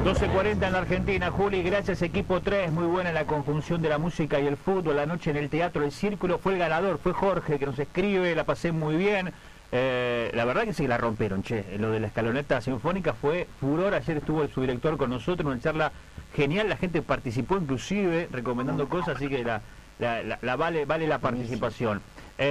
12:40 en la Argentina. Juli, gracias equipo 3, muy buena la conjunción de la música y el fútbol. La noche en el Teatro El Círculo fue el ganador, fue Jorge que nos escribe, la pasé muy bien. La verdad que sí la rompieron, che. Lo de la escaloneta sinfónica fue furor. Ayer estuvo el subdirector con nosotros, una charla genial. La gente participó inclusive recomendando cosas, así que vale la participación.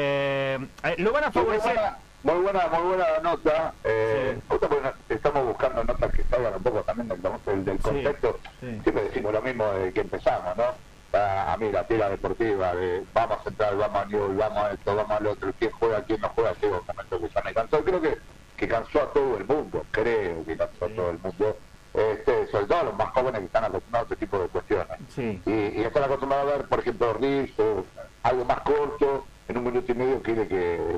Lo van a favorecer. Muy buena nota. Bueno, estamos buscando notas que salgan un poco también del contexto. Siempre decimos lo mismo desde que empezamos, ¿no? A mí la tira deportiva de vamos a entrar, vamos a Newell, vamos a esto, vamos al otro, quién juega, quién no juega, llega un momento que ya me cansó. Creo que cansó a todo el mundo, creo que cansó a todo el mundo. Sobre todo a los más jóvenes que están acostumbrados a este tipo de cuestiones. Sí. Y están acostumbrados a ver, por ejemplo, Reels o algo más corto, en 1 minuto y medio quiere que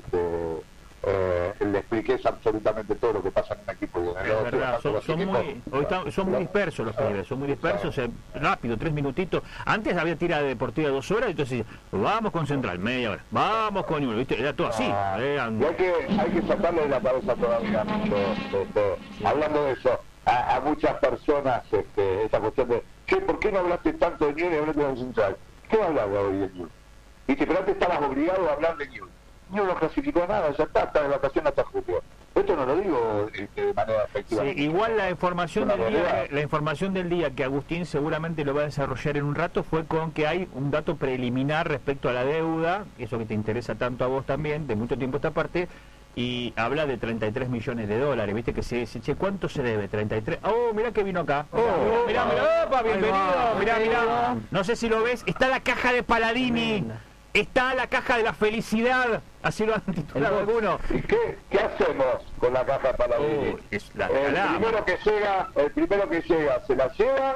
le expliques absolutamente todo lo que pasa en un equipo y en el otro. Es verdad, son muy dispersos los pibes, son muy dispersos, rápido, 3 minutitos. Antes había tira deportiva de 2 horas, entonces vamos con Central, media hora, vamos con Newell, ¿viste? Era todo así. Y hay que sacarle de la cabeza todavía, hablando de eso, a muchas personas, esa cuestión de, che, ¿por qué no hablaste tanto de Newell y hablaste de Central? ¿Qué hablaba hoy de Newell? Y pero antes estabas obligado a hablar de Newell. No lo clasificó nada, ya está de vacaciones hasta julio. Esto no lo digo de manera efectiva. Sí, igual la información del día que Agustín seguramente lo va a desarrollar en un rato fue con que hay un dato preliminar respecto a la deuda, eso que te interesa tanto a vos también, de mucho tiempo esta parte, y habla de 33 millones de dólares, viste que se dice, che, ¿cuánto se debe? 33. Oh, mirá que vino acá. Mirá, opa, bienvenido, mirá. No sé si lo ves, está la caja de Paladini. Está la caja de la felicidad, así lo han titulado algunos. ¿Y qué hacemos con la caja para Paladini? El primero que llega, ¿se la lleva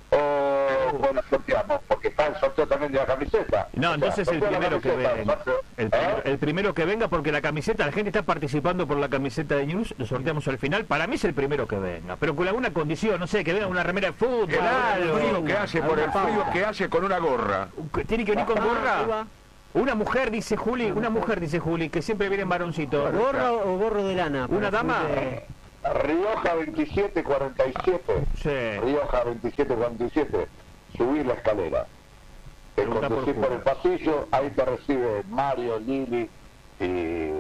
o la sorteamos? Porque está el sorteo también de la camiseta. No, entonces el primero que venga. El primero que venga, porque la camiseta, la gente está participando por la camiseta de News, lo sorteamos al final. Para mí es el primero que venga, pero con alguna condición, no sé, que venga una remera de fútbol, algo. El frío que hace, por el frío que hace con una gorra. ¿Tiene que venir con gorra? Una mujer, dice Juli, que siempre viene en varoncito. ¿Gorro o gorro de lana? ¿Una dama? Rioja 2747. Sí. Rioja 2747. Subir la escalera. Conducir por el pasillo, ahí te recibe Mario, Lili, y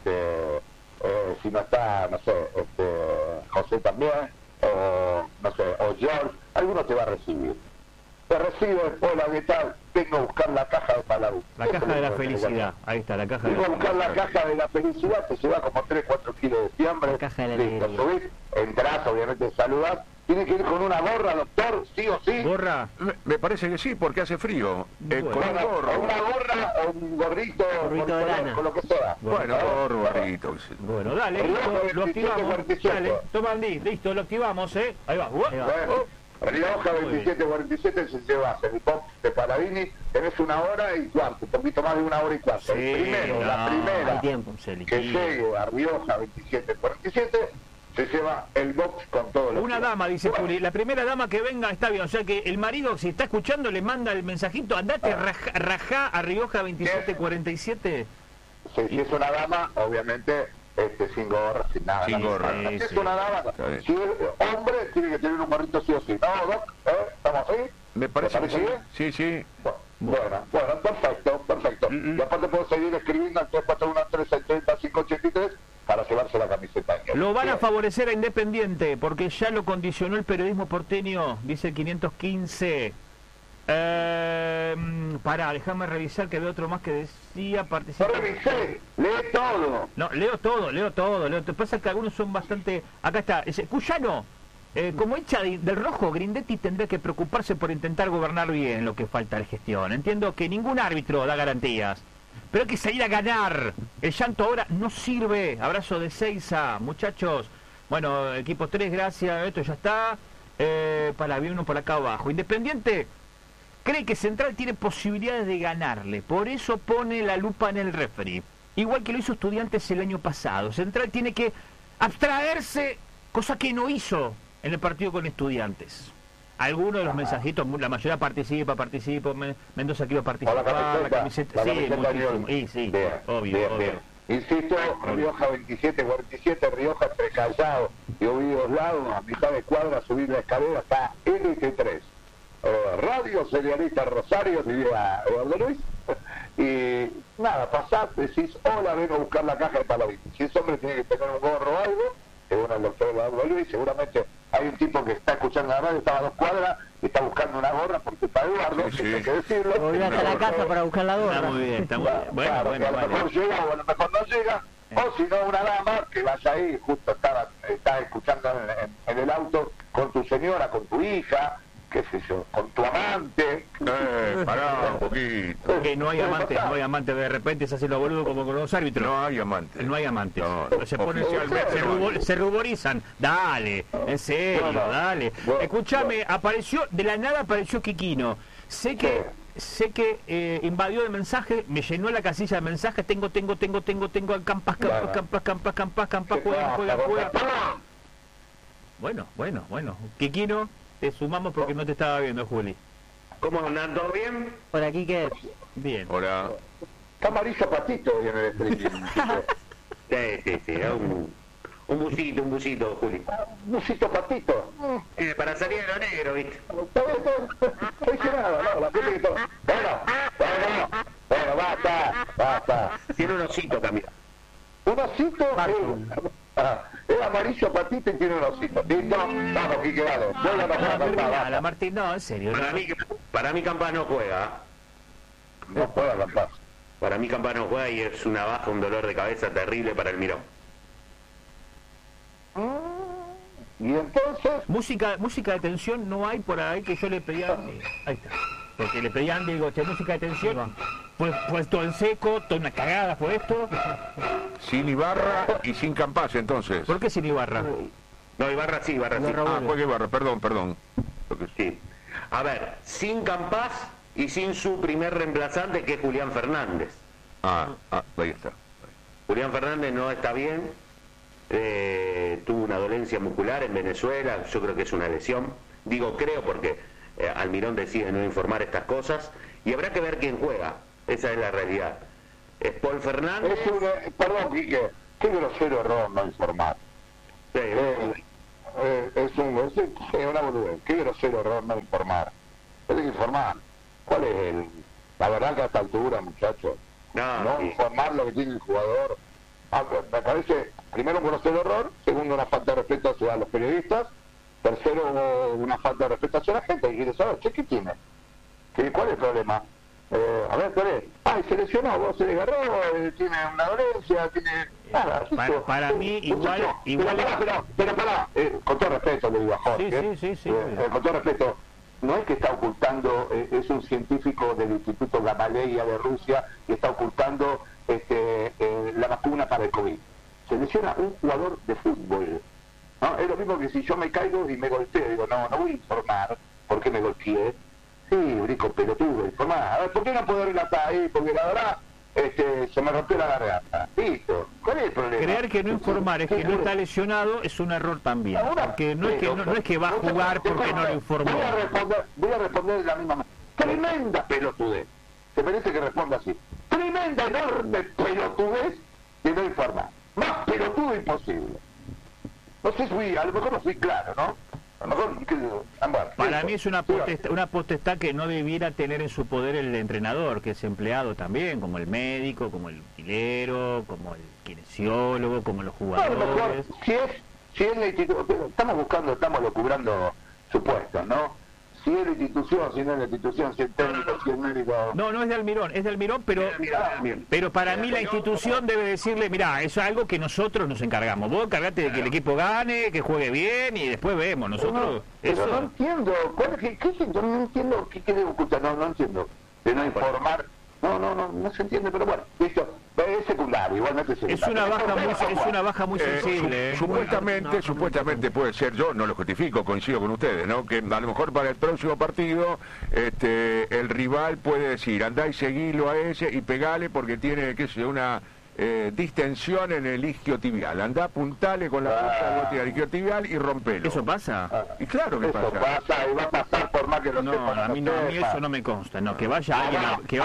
si no está, no sé, José también, o no sé, o George, alguno te va a recibir. Te recibe, hola, ¿qué tal? Vengo a buscar la caja de Paladini. La caja de la felicidad, ahí está, la caja de la felicidad. Vengo a buscar la caja de la felicidad, te lleva como 3-4 kilos de fiambre. La caja de la listo, subís, entrás, obviamente saludás. ¿Tiene que ir con una gorra, doctor? ¿Sí o sí? ¿Gorra? Me parece que sí, porque hace frío. Bueno. Con un gorro. Una gorra o un gorrito de lana. Con lo que sea. Bueno, gorrito. Bueno, dale, listo, lo activamos. Dale, toma Andy, listo, lo activamos, Ahí va. Rioja 2747 se lleva el box de Paladini, tenés 1 hora y cuarto, un poquito más de 1 hora y cuarto. Sí, la primera tiempo, que llegue a Rioja 2747 se lleva el box con todo lo Una dama, dice Juli, la primera dama que venga está bien, o sea que el marido, si está escuchando, le manda el mensajito, andate, rajá a Rioja 2747. Sí, si es una dama, obviamente, sin gorra, sin nada. Sin gorra. Si es una dama, si es hombre, tiene que tener un gorrito sí o sí. ¿No, Doc? ¿Estamos ahí? Me parece que sí. Bien? Sí. Bueno, perfecto. Y aparte puedo seguir escribiendo al 341-330-583 para llevarse la camiseta. Lo van a favorecer a Independiente, porque ya lo condicionó el periodismo porteño, dice el 515. Pará, déjame revisar que veo otro más que decía participa. No revisé, lee todo. No, leo todo. Lo que pasa es que algunos son bastante. Acá está, Cuyano. Como hincha del rojo, Grindetti tendrá que preocuparse por intentar gobernar bien lo que falta de gestión. Entiendo que ningún árbitro da garantías, pero hay que salir a ganar. El llanto ahora no sirve. Abrazo de Seiza, muchachos. Bueno, equipo 3, gracias. Esto ya está. Para bien uno por acá abajo. Independiente cree que Central tiene posibilidades de ganarle. Por eso pone la lupa en el referee. Igual que lo hizo Estudiantes el año pasado. Central tiene que abstraerse, cosa que no hizo en el partido con Estudiantes. Algunos de los mensajitos, la mayoría participa, Mendoza quiere participar, la camiseta, sí, muchísimo, y sí, bien, obvio. Insisto, Rioja 27-47, Rioja entre Callao y Ovidios Lados, a mitad de cuadra, subir la escalera, está LT3. Radio Serialista Rosario, diría Eduardo Luis. Y nada, pasás, decís, hola, vengo a buscar la caja de Paladín. Si ese hombre tiene que tener un gorro o algo, según el doctor Eduardo Luis, seguramente hay un tipo que está escuchando la radio, estaba a 2 cuadras y está buscando una gorra por culpa de Eduardo, Sí, sí. hay que decirlo. Volví hasta la casa para buscar la gorra. Está muy bien, está muy bien. Bueno, Claro, bueno, que a lo mejor vale. llega o a lo mejor no llega, o si no una dama que vaya ahí, justo está escuchando en el auto con tu señora, con tu hija, qué sé yo, con tu amante. Pará un poquito. Que no hay amante, de repente se hace lo boludo como con los árbitros. No hay amante. No hay amantes. No, se ponen, oficialmente no hay. se ruborizan. Dale, en serio, No. dale. Bueno, Escúchame, apareció, de la nada apareció Quiquino. Sé que invadió de mensajes, me llenó la casilla de mensajes, tengo, campas, juega. Bueno. Quiquino, te sumamos porque no te estaba viendo, Juli. ¿Cómo andan? ¿Todo bien? Por aquí que Bien. Hola. Está amarillo patito hoy en el streaming. Sí, un busito, Juli. Lucito patito. Para salir de lo negro, ¿viste? No dice nada, no, la gente que está... Bueno, basta. Tiene un osito, Camila. Un osito, es amarillo patito y tiene un osito. ¿Listo? Vamos, Quique, dale. La Martín, no, en serio. Para mí Campas no juega. No puedo cantar. Para mí Campas no juega y es una baja, un dolor de cabeza terrible para el Mirón. Y entonces... Música de tensión no hay por ahí que yo le pedía. Ahí está. Porque le pedían, digo, música de tensión. Pues todo en seco, toda una cagada fue esto. Sin Ibarra y sin Campas, entonces. ¿Por qué sin Ibarra? No, Ibarra sí. Juega Ibarra, perdón. Sí. A ver, sin Campas y sin su primer reemplazante, que es Julián Fernández. Ahí está. Julián Fernández no está bien, tuvo una dolencia muscular en Venezuela, yo creo que es una lesión. Digo creo porque Almirón decide no informar estas cosas y habrá que ver quién juega, esa es la realidad. Es Paul Fernández. Perdón, Quique, qué grosero error no informar. Sí, Es una boludez. Qué grosero error no informar. Hay que informar. ¿Cuál es la verdad que a esta altura, muchachos? No sí. informar lo que tiene el jugador. Me parece, primero, un grosero error. Segundo, una falta de respeto hacia los periodistas. Tercero, una falta de respeto hacia la gente. Y quiere saber, ¿qué tiene? ¿Cuál es el problema? A ver, ¿cuál es? Se lesionó, vos se desgarró, tiene una dolencia, tiene... Nada, para mí, igual... Pero pará, con todo respeto le digo a Jorge. Sí. Con todo respeto, no es que está ocultando, es un científico del Instituto Gamaleya de Rusia que está ocultando la vacuna para el COVID. Se lesiona un jugador de fútbol. ¿No? Es lo mismo que si yo me caigo y me golpeo, digo, no voy a informar por qué me golpeé. Sí, brico pelotudo, informar. A ver, ¿por qué no puedo relatar ahí? Porque la verdad, se me rompió la garganta. Listo. ¿Cuál es el problema? Creer que no informar es que no está lesionado es un error también. Porque no es que va a jugar porque no lo informó. Voy a responder de la misma manera. Tremenda pelotudez. Se merece que responda así. Tremenda, enorme pelotudez de no informar. Más pelotudo imposible. No sé si a lo mejor no fui claro, ¿no? A lo mejor, para mí es una potestad que no debiera tener en su poder el entrenador, que es empleado también, como el médico, como el utilero, como el kinesiólogo, como los jugadores. A lo mejor, si es la institución, estamos locubrando supuestos, ¿no? Si es la institución, si no es la institución, si es técnico, si es médico... No es de Almirón, pero para mí la institución debe decirle, mirá, eso es algo que nosotros nos encargamos. Vos encargate de que el equipo gane, que juegue bien y después vemos. Nosotros... Pero no entiendo, no entiendo qué debo ocultar, no entiendo. De no informar, no se entiende, pero bueno, listo. Es secundario, igualmente es secundario. Es una baja muy sensible. Supuestamente puede ser, yo no lo justifico, coincido con ustedes, ¿no? Que a lo mejor para el próximo partido el rival puede decir, andá y seguilo a ese y pegale porque tiene, qué sé, una distensión en el isquiotibial. Andá, apuntale con la punta de botina al isquiotibial y rompelo. ¿Eso pasa? Y claro que Eso pasa. pasa y va a pasar por más que lo No, sepan, a mí eso no me consta. No, que vaya alguien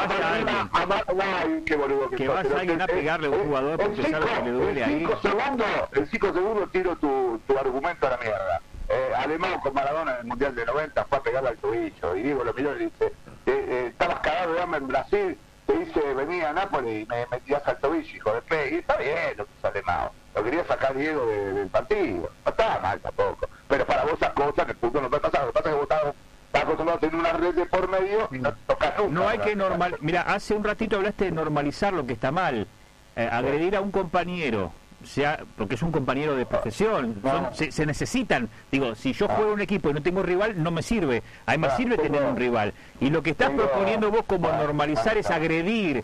que vaya alguien a pegarle a un jugador porque sabe que le duele ahí. En 5 segundos tiro tu argumento a la mierda. Alemán con Maradona en el Mundial de 90 fue a pegarle al tobillo y Diego lo miró y dice, estabas cagado de hambre en Brasil, te dice, venía a Nápoles y me metías al tobillo, hijo de pe, y está bien lo que hizo Alemán, lo quería sacar Diego del partido, no estaba mal tampoco, pero para vos esas cosas que el fútbol no te ha pasado, lo que pasa es que vos estás acostumbrado a tener una red de por medio y no te tocas nunca. No hay que mira, hace un ratito hablaste de normalizar lo que está mal, agredir a un compañero, porque es un compañero de profesión, se necesitan, digo, si yo juego en un equipo y no tengo rival, no me sirve, a mí me sirve tener un rival, y lo que estás proponiendo vos como normalizar es agredir,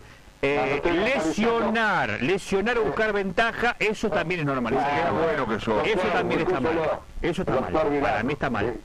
lesionar o buscar ventaja, eso también es normalizar. Qué bueno que sos. Eso también está mal, eso está mal, para mí está mal.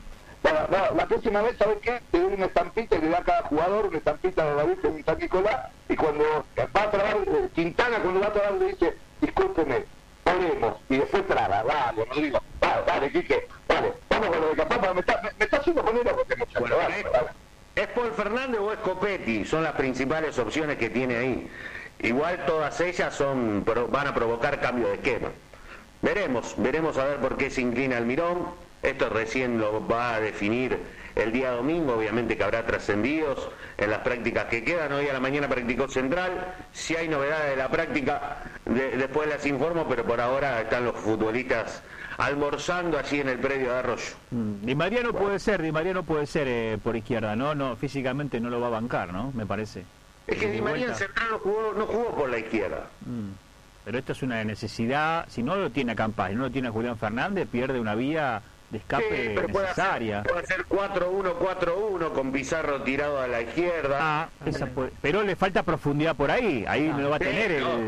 La próxima vez, ¿sabes qué? Te doy una estampita y le da a cada jugador una estampita de la Virgen de San Nicolás, y cuando va a trabar, Quintana cuando va a trabar le dice, discúlpeme, oremos, y después traga, vale, no digo, vale, Quique, vale, vamos con lo de Capapa, me está haciendo poner a porque muchacho, Bueno, vale. ¿Es Paul Fernández o es Copetti? Son las principales opciones que tiene ahí. Igual todas ellas van a provocar cambio de esquema. Veremos a ver por qué se inclina Almirón. Esto recién lo va a definir el día domingo, obviamente que habrá trascendidos en las prácticas que quedan. Hoy a la mañana practicó Central, si hay novedades de la práctica, después las informo, pero por ahora están los futbolistas almorzando allí en el predio de Arroyo. Di María no puede ser por izquierda, no, físicamente no lo va a bancar, ¿no? Me parece. Es que Di María en Central no jugó por la izquierda. Pero esto es una necesidad, si no lo tiene a Campas y no lo tiene a Julián Fernández, pierde una vía de escape necesaria. Puede ser 4-1-4-1 con Pizarro tirado a la izquierda. Pero le falta profundidad por ahí no lo va a tener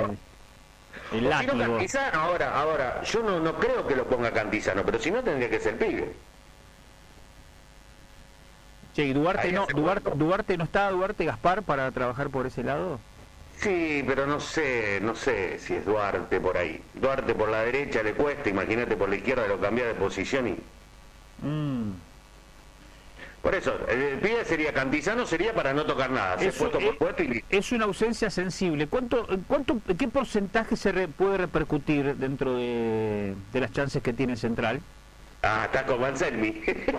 el látigo. Si no, Cantizano, ahora, yo no creo que lo ponga Cantizano, pero si no tendría que ser Pibe. Che, ¿y Duarte no está Duarte Gaspar para trabajar por ese lado? Sí, pero no sé si es Duarte por ahí. Duarte por la derecha le cuesta, imagínate por la izquierda lo cambia de posición y... Por eso, el Pibe sería Cantizano, sería para no tocar nada, se puesto por puesto y listo. Es una ausencia sensible. ¿Qué porcentaje puede repercutir dentro de las chances que tiene Central? Está con Anselmi.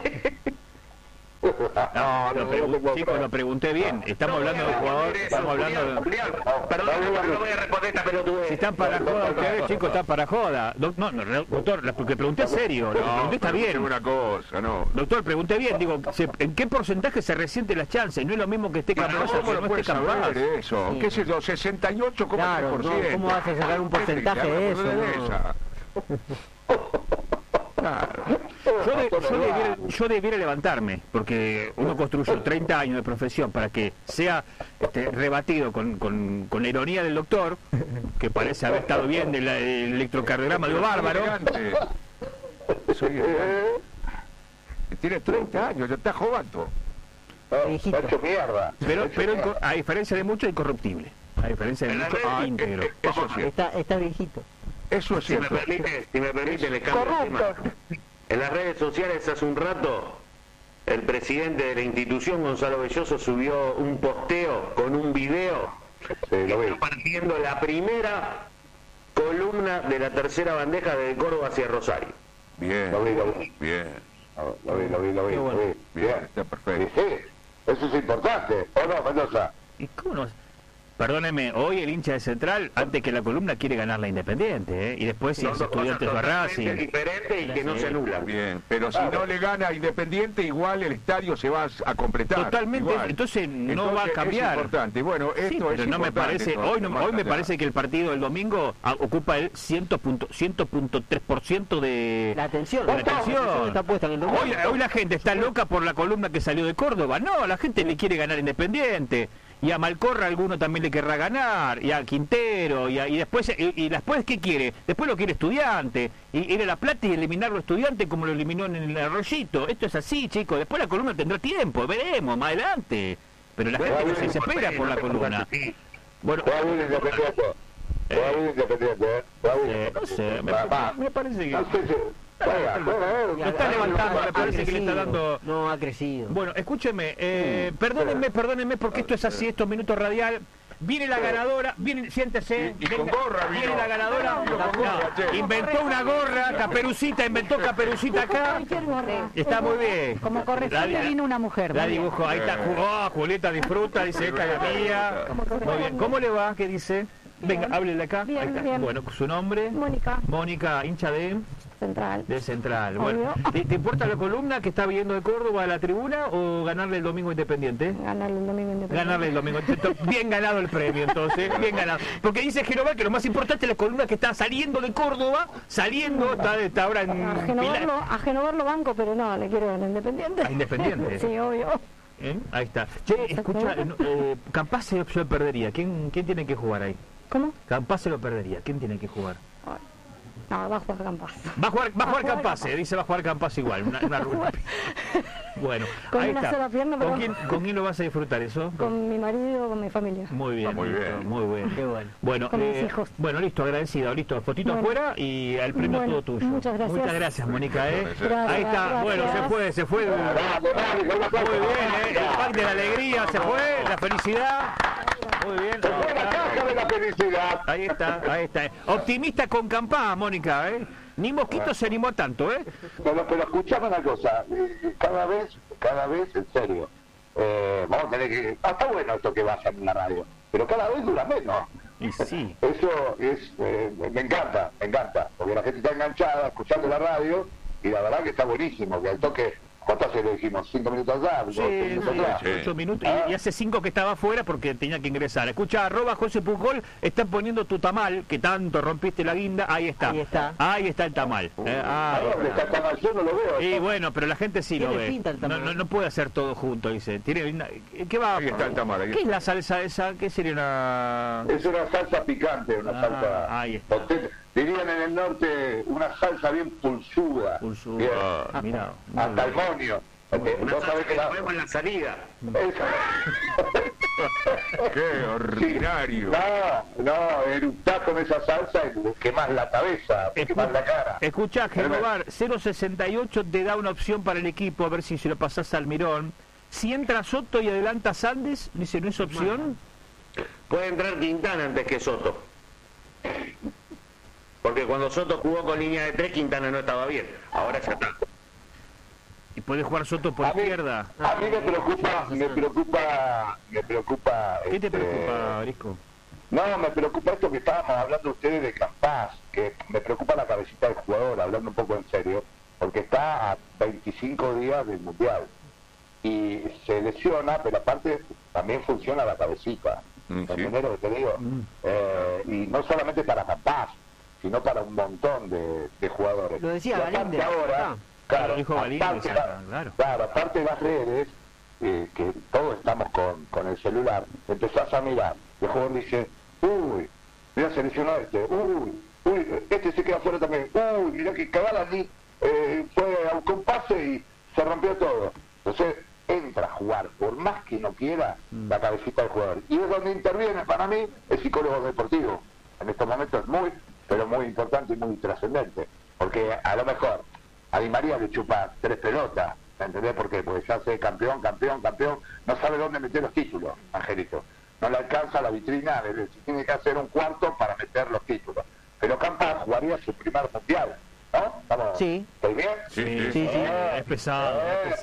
No, lo pregunté bien. Estamos hablando de jugador, estamos hablando de... Perdón, no voy a responder esta pelotudez. Si están para joda ustedes, chicos, están para joda. Doctor, porque pregunté serio, lo que pregunté está bien. Una cosa, no. Doctor, pregunté bien, digo, ¿en qué porcentaje se resienten las chances? No es lo mismo que esté Campas o que no esté Campas. Eso, Sí. ¿qué es eso? 68,3%. Claro, no, ¿cómo vas a sacar un porcentaje de eso? Claro. Yo debiera levantarme, porque uno construyó 30 años de profesión para que sea rebatido con la ironía del doctor, que parece haber estado bien del electrocardiograma de lo bárbaro. Tiene 30 años, ya está jugando. Viejito. Hecho mierda. Pero a diferencia de mucho, incorruptible. A diferencia de mucho, íntegro. Eso sí. Está viejito. Eso es Si me cierto. permite, le cambio de tema. En las redes sociales hace un rato, el presidente de la institución, Gonzalo Belloso, subió un posteo con un video que está partiendo la primera columna de la tercera bandeja de Córdoba hacia Rosario. Bien, Lo vi. bien, Lo vi. bien, está perfecto. Sí, eso es importante. ¿O no, Mendoza? ¿Y cómo no? Perdóneme, hoy el hincha de Central, antes que la columna, quiere ganar la Independiente, ¿eh? Y después si es Estudiantes de Racing. Diferente y que no se anulan. Bien, pero si no le gana Independiente, igual el estadio se va a completar. Totalmente, igual. entonces no va a cambiar. Es importante. Bueno, esto Sí, es pero no me importante, parece, hoy me parece que el partido del domingo ocupa el 100.3% de La atención. de la atención. Está puesta en el domingo. Hoy la gente está loca por la columna que salió de Córdoba. No, la gente le quiere ganar Independiente. Y a Malcorra alguno también le querrá ganar, y a Quintero, y después ¿qué quiere? Después lo quiere Estudiante, y ir a La Plata y eliminarlo Estudiante como lo eliminó en el Arroyito. Esto es así, chicos, después la columna tendrá tiempo, veremos, más adelante. Pero la gente no se desespera por la columna. Bueno, Todavía Independiente, todavía. No sé, me parece que... No sé si... Lo está levantando, me parece que le está dando... No, ha crecido. Bueno, escúcheme, perdónenme porque esto es así, estos minutos radial. Viene la ganadora, siéntese. Y con gorra vino. Viene la ganadora. Inventó una gorra, inventó Caperucita acá. Está muy bien. Como corresponde vino una mujer. La dibujo, ahí está. Julieta disfruta, dice, esta es la mía. Muy bien. ¿Cómo le va? ¿Qué dice? Venga, háblele acá. Bien. Bueno, su nombre. Mónica, hincha de Central. Bueno, ¿te importa la columna que está viendo de Córdoba a la tribuna o ganarle el domingo Independiente? Ganarle el domingo Independiente. Ganarle el domingo. Bien ganado el premio, entonces. Bien ganado. Porque dice Genova que lo más importante es la columna que está saliendo de Córdoba, está ahora en... A Genovar lo banco, pero no, le quiero al Independiente. ¿A Independiente? Sí, obvio. Ahí está. Che, escucha, Campás se lo perdería. ¿Quién tiene que jugar ahí? ¿Cómo? Campás se lo perdería. ¿Quién tiene que jugar? No, va a jugar Campás. Va a jugar Campás, dice va a jugar Campás igual. Bueno, con ahí una está. sola pierna, pero... ¿Con quién lo vas a disfrutar eso? Con mi marido, con mi familia. Muy bien. Qué bueno. Bueno, con mis hijos. Bueno, listo, agradecido. Listo, fotito afuera y el premio todo tuyo. Muchas gracias. Muchas gracias, Mónica. Gracias, ahí está. gracias. Bueno, se fue. Muy bien, el pack de la alegría se fue, la felicidad. Muy bien. La caja de la felicidad. Ahí está. Optimista con Campás, Mónica, Ni Mosquito se animó tanto, Pero escuchame una cosa, cada vez, en serio, vamos a tener que... está bueno esto que vaya en la radio, pero cada vez dura menos. Y sí. Eso es, me encanta, porque la gente está enganchada escuchando la radio y la verdad que está buenísimo, que al toque... ¿Cuántas le dijimos? ¿5 minutos atrás? Sí, 8 minutos. Y hace 5 que estaba afuera porque tenía que ingresar. Escucha, @José Pujol, están poniendo tu tamal, que tanto rompiste la guinda. Ahí está el tamal. Está el tamal, yo no lo veo. Y bueno, pero la gente sí lo ve. No puede hacer todo junto, dice. ¿Qué va? Ahí está el tamal. ¿Qué es la salsa esa? ¿Qué sería una...? Es una salsa picante, una salsa... Ahí está. Dirían en el norte una salsa bien pulsuda. Mira. Hasta el monio. Una salsa que la vemos en la salida. Qué ordinario. No, eructás con esa salsa y quemás la cabeza, quemás la cara. Escuchá, Genovar, 068 te da una opción para el equipo, a ver si se lo pasás al Mirón. Si entra Soto y adelanta Sandes, dice, ¿no es opción? Puede entrar Quintana antes que Soto. Porque cuando Soto jugó con línea de 3, Quintana no estaba bien. Ahora ya está. ¿Y puede jugar Soto por izquierda? A mí me preocupa... ¿Qué te preocupa, Brisco? No, me preocupa esto que estábamos hablando ustedes de Campás, que me preocupa la cabecita del jugador, hablando un poco en serio, porque está a 25 días del Mundial. Y se lesiona, pero aparte también funciona la cabecita. ¿Entendés lo que te digo? Y no solamente para Campás, sino para un montón de jugadores. Lo decía Galíndez. Ahora, aparte de las redes, que todos estamos con el celular, empezás a mirar, el jugador dice, uy, mira, seleccionó este se queda fuera también, mira que Cavani fue a un pase y se rompió todo. Entonces entra a jugar, por más que no quiera, la cabecita del jugador. Y es donde interviene para mí el psicólogo deportivo. En estos momentos es muy importante y muy trascendente, porque a lo mejor a Di María le chupa 3 pelotas, ¿entendés por qué? Porque ya hace campeón, no sabe dónde meter los títulos, Angelito. No le alcanza la vitrina, tiene que hacer un cuarto para meter los títulos. Pero Campás jugaría su primer mundial, ¿no? ¿Estamos? Sí. ¿Estoy bien? Sí. Es pesado.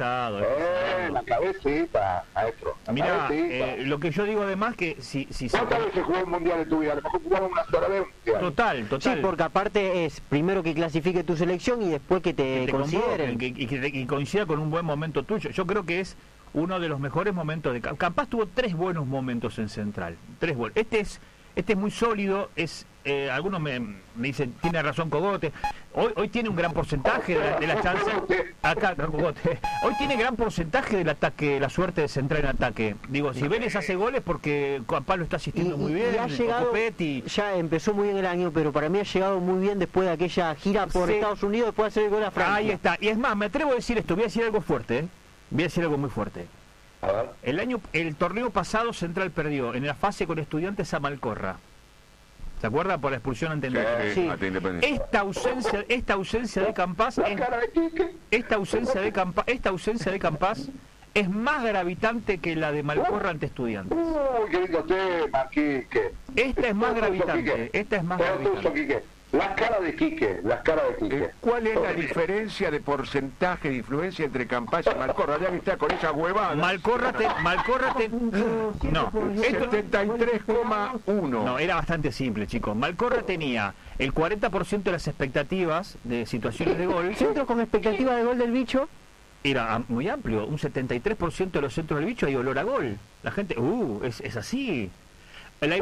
La cabecita, maestro. Mirá, lo que yo digo además que si ¿cuántas veces jugó un mundial en tu vida? A lo mejor jugamos una sola vez un mundial. Total. Sí, porque aparte es primero que clasifique tu selección y después que te consideren. Y coincida con un buen momento tuyo. Yo creo que es uno de los mejores momentos de Campás. Tuvo 3 buenos momentos en Central. 3 buenos. Este es muy sólido, algunos me dicen, tiene razón Cogote, hoy tiene un gran porcentaje de las chances, acá Cogote, hoy tiene gran porcentaje del ataque, la suerte de Central en ataque. Digo, si Vélez hace goles porque Campás lo está asistiendo muy bien, y ha llegado, ya empezó muy bien el año, pero para mí ha llegado muy bien después de aquella gira por Estados Unidos, después de hacer el gol a Francia. Ahí está, y es más, me atrevo a decir esto, voy a decir algo fuerte, voy a decir algo muy fuerte. El torneo pasado Central perdió en la fase con Estudiantes a Malcorra. ¿Se acuerda? Por la expulsión ante Independiente. Sí, ante Independiente. Esta ausencia de Campás, esta ausencia de Campás es más gravitante que la de Malcorra ante Estudiantes. Uy, qué lindo tema, Quique. Esta es más gravitante. Esta es más gravitante. Las caras de Quique. ¿Cuál es la diferencia de porcentaje de influencia entre Campás y Malcorra? Ya que está con esa huevada. Malcorra no, 73,1. No, era bastante simple, chicos. Malcorra tenía el 40% de las expectativas de situaciones de gol. Centro con expectativa de gol del bicho. Era muy amplio, un 73% de los centros del bicho hay olor a gol. La gente, es así. La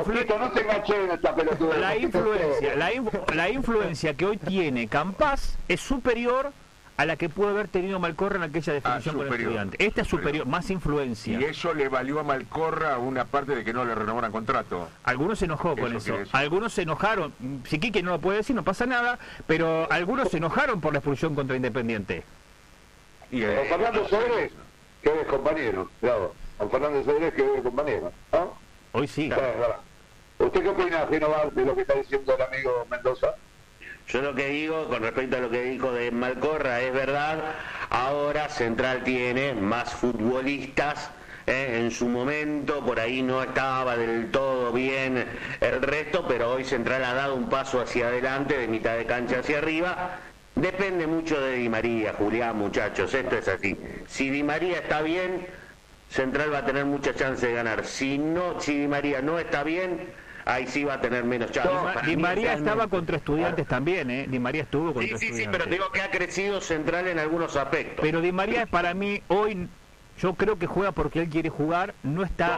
influencia que hoy tiene Campás es superior a la que pudo haber tenido Malcorra en aquella definición con el Estudiante. Esta es superior, más influencia. Y eso le valió a Malcorra una parte de que no le renovaran contrato. Algunos se enojó con eso. Algunos se enojaron. Si Quique no lo puede decir, no pasa nada, pero algunos se enojaron por la expulsión contra Independiente. Y Juan Fernando Cedrés, que es compañero, claro. Juan Fernando Cedrés, que es compañero, ¿no? Hoy sí. ¿Usted qué opina, Genovar, de lo que está diciendo el amigo Mendoza? Yo lo que digo, con respecto a lo que dijo de Malcorra, es verdad. Ahora Central tiene más futbolistas. En su momento, por ahí no estaba del todo bien el resto, pero hoy Central ha dado un paso hacia adelante, de mitad de cancha hacia arriba. Depende mucho de Di María, Julián, muchachos, esto es así. Si Di María está bien, Central va a tener mucha chance de ganar. Si Di María no está bien, ahí sí va a tener menos chance. Di María estaba contra Estudiantes también, ¿eh? Di María estuvo contra Estudiantes. Sí, pero digo que ha crecido Central en algunos aspectos. Pero Di María para mí hoy, yo creo que juega porque él quiere jugar, no está...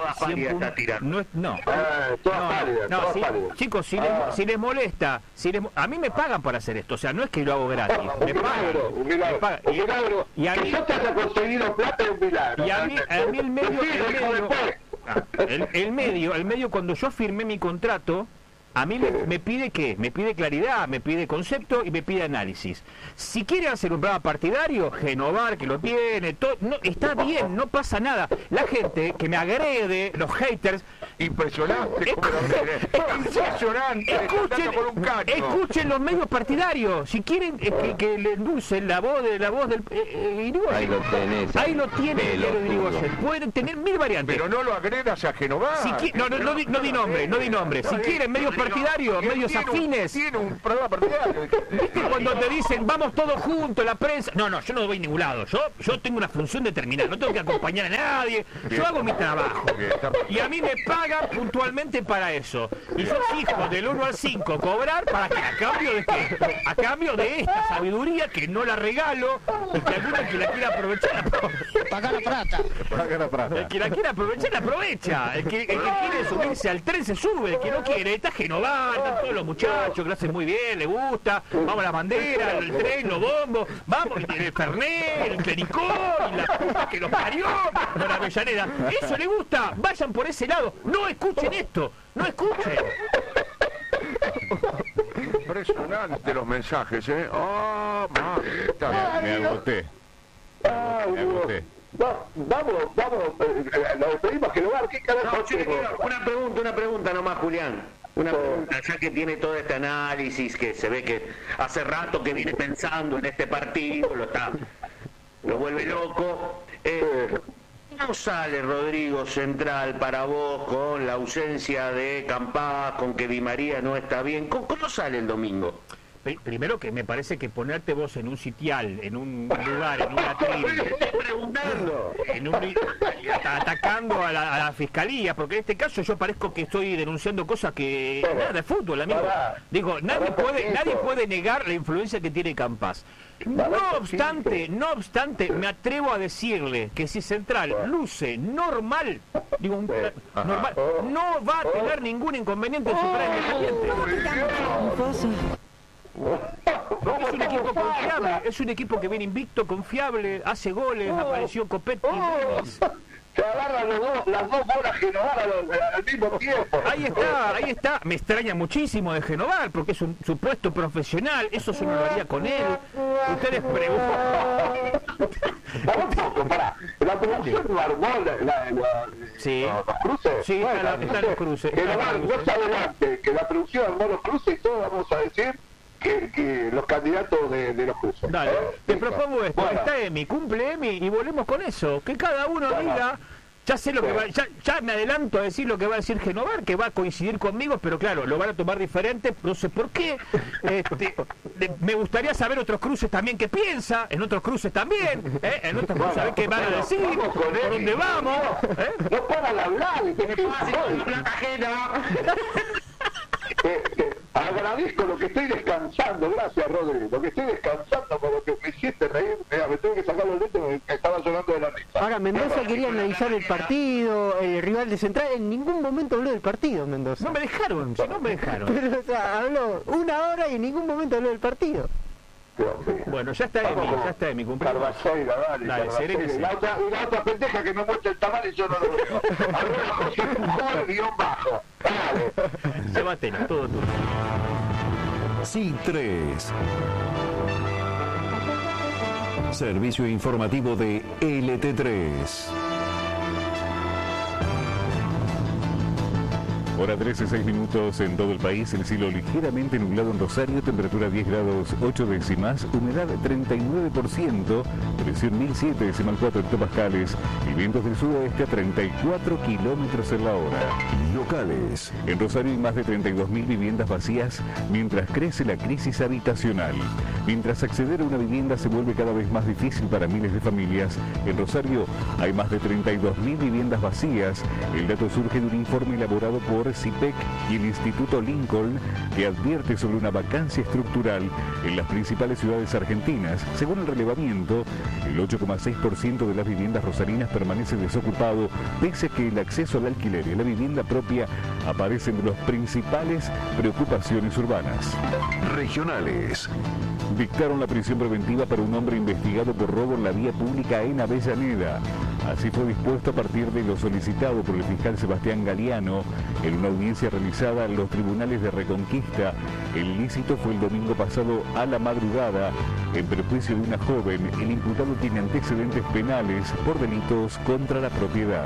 Chicos, si les molesta, a mí me pagan para hacer esto, o sea, no es que lo hago gratis, me pagan. Un milagro. Y a mí, que yo te haya conseguido plata es un milagro. Y a mí el medio, cuando yo firmé mi contrato, a mí me pide ¿qué? Me pide claridad, me pide concepto y me pide análisis. Si quiere hacer un programa partidario, Genovar, que lo tiene, todo, no, está bien, no pasa nada. La gente que me agrede, los haters... Impresionante. Escuchen los medios partidarios. Si quieren que le endulcen la voz del Irigoyen. Ahí lo tiene Irigoyen. Pueden tener mil variantes. Pero no lo agredas a Genovar. No di nombre. Si quieren medios partidarios, medios afines. Tiene un programa partidario. ¿Viste cuando te dicen vamos todos juntos, la prensa? No, yo no voy a ningún lado. Yo tengo una función determinada. No tengo que acompañar a nadie. Yo hago mi trabajo. Y a mí me pagan puntualmente para eso. Y yo exijo del 1 al 5 cobrar para que a cambio de esta sabiduría que no la regalo y que alguno que la quiera aprovechar paga la plata. El que la quiera aprovechar la aprovecha. El que quiere subirse al tren se sube. El que no quiere está Genovar, están todos los muchachos que lo hacen muy bien, le gusta. Vamos a la bandera, el tren, los bombos, vamos, el Fernet, el Clericó, la puta que los parió, la Avellaneda. Eso le gusta, vayan por ese lado. No escuchen esto, no escuchen. Impresionante los mensajes, ¿eh? Oh, me agoté. Vamos, nos despedimos, Genovar, ¿qué carajo? Una pregunta nomás, Julián. Una pregunta, ya que tiene todo este análisis, que se ve que hace rato que viene pensando en este partido, lo vuelve loco. ¿Cómo sale Rodrigo Central para vos con la ausencia de Campás, con que Di María no está bien? ¿Cómo sale el domingo? Primero que me parece que ponerte vos en un sitial, en un lugar, en una tribuna, preguntando, atacando a la fiscalía, porque en este caso yo parezco que estoy denunciando cosas que nada de fútbol, amigo. Digo, nadie puede negar la influencia que tiene Campás. No obstante, me atrevo a decirle que si Central luce normal, normal, no va a tener ningún inconveniente en superar a Independiente. Es un equipo confiable, es un equipo que viene invicto, confiable, hace goles, apareció Copetti. Se agarran las dos bolas Genovar al mismo tiempo. Ahí está. Me extraña muchísimo de Genovar porque es un supuesto profesional. Eso yo no lo haría con él. Ustedes preguntan. La La producción no armó Sí. los cruces. Sí, están los cruces. Que más adelante, que la producción armó los cruces y todos vamos a decir que los candidatos de los cruces. Dale, te propongo esto, bueno. Está Emi, cumple Emi y volvemos con eso, que cada uno diga, ya sé lo que va, ya me adelanto a decir lo que va a decir Genovar, que va a coincidir conmigo, pero claro, lo van a tomar diferente, no sé por qué. Me gustaría saber otros cruces también qué piensa, en otros cruces también, en otros cruces a ver qué van a decir, por dónde vamos. No paran de hablar, plata ajena. Agradezco lo que estoy descansando, gracias Rodri, lo que estoy descansando por lo que me hiciste reír, mira, me tengo que sacar los lentes porque me estaba sonando de la risa. Ahora, Mendoza quería analizar el partido, el rival de Central, en ningún momento habló del partido, Mendoza. No me dejaron, no me dejaron. Pero, o sea, habló 1 hora y en ningún momento habló del partido. Bueno, ya está Emi, cumplimos. Carvaceira, dale, serénese. y la otra pendeja que me muestra el tamal y yo no lo veo. Arroba José Pujol, _. Dale. Sebatena, todo tuyo. Sí, 3. Servicio informativo de LT3. Hora 13:06 en todo el país, el cielo ligeramente nublado en Rosario, temperatura 10 grados 8 décimas, humedad 39%, presión 1007,4 hectopascales y vientos del sudoeste a 34 kilómetros en la hora. Locales. En Rosario hay más de 32.000 viviendas vacías mientras crece la crisis habitacional. Mientras acceder a una vivienda se vuelve cada vez más difícil para miles de familias, en Rosario hay más de 32.000 viviendas vacías. El dato surge de un informe elaborado por CIPEC y el Instituto Lincoln, que advierte sobre una vacancia estructural en las principales ciudades argentinas. Según el relevamiento, el 8,6% de las viviendas rosarinas permanece desocupado, pese a que el acceso al alquiler y la vivienda propia aparecen de las principales preocupaciones urbanas. Regionales. Dictaron la prisión preventiva para un hombre investigado por robo en la vía pública en Avellaneda. Así fue dispuesto a partir de lo solicitado por el fiscal Sebastián Galeano en una audiencia realizada en los tribunales de Reconquista. El ilícito fue el domingo pasado a la madrugada. En perjuicio de una joven, el imputado tiene antecedentes penales por delitos contra la propiedad.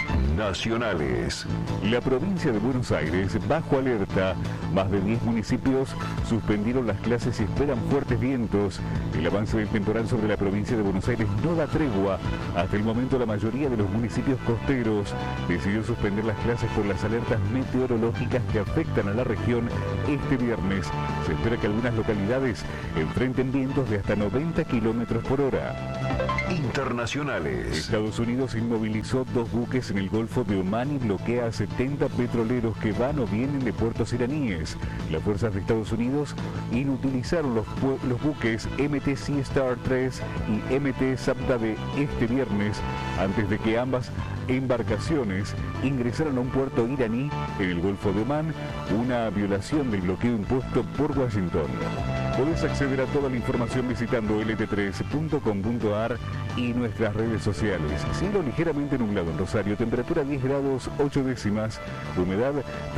Nacionales. La provincia de Buenos Aires bajo alerta. Más de 10 municipios suspendieron las clases y esperan fuertes vientos. El avance del temporal sobre la provincia de Buenos Aires no da tregua. Hasta el momento la mayoría de los municipios costeros decidió suspender las clases por las alertas meteorológicas que afectan a la región este viernes. Se espera que algunas localidades enfrenten vientos de hasta 90 kilómetros por hora. Internacionales. Estados Unidos inmovilizó 2 buques en el Golfo de Omán y bloquea a 70 petroleros que van o vienen de puertos iraníes. Las fuerzas de Estados Unidos inutilizaron los buques MT Sea Star 3 y MT Sabda de este viernes antes de que ambas embarcaciones ingresaron a un puerto iraní en el Golfo de Omán, una violación del bloqueo impuesto por Washington. Podés acceder a toda la información visitando lt3.com.ar y nuestras redes sociales. Cielo ligeramente nublado en Rosario, temperatura 10 grados 8 décimas, humedad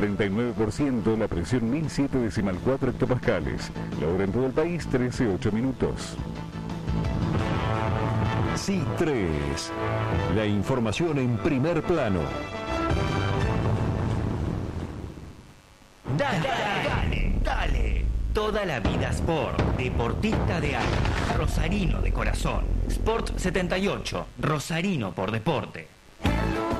39%, la presión 1007,4 hectopascales. La hora en todo el país, 13:08 minutos. Sí, 3. La información en primer plano. Dale. Toda la vida Sport. Deportista de alma. Rosarino de corazón. Sport 78. Rosarino por deporte.